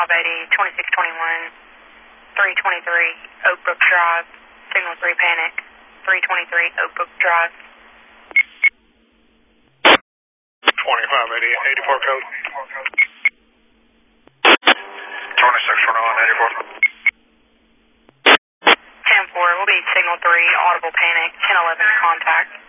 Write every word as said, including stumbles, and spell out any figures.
twenty-five eighty, twenty-six twenty-one, three twenty-three, Oak Brook Drive, signal three panic, three twenty-three, Oak Brook Drive. twenty-five eighty, eighty-four code. twenty-six twenty-one, eighty-four. ten four, we'll be signal three, audible panic, ten eleven contact.